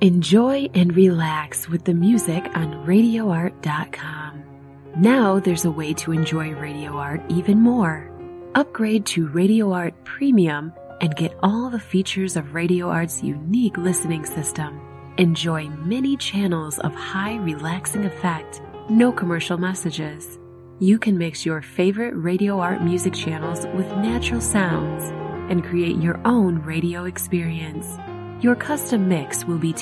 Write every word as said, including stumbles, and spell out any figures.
Enjoy and relax with the music on radio art dot com. Now there's a way to enjoy Radio Art even more. Upgrade to Radio Art Premium and get all the features of Radio Art's unique listening system. Enjoy many channels of high relaxing effect, no commercial messages. You can mix your favorite Radio Art music channels with natural sounds and create your own radio experience. Your custom mix will be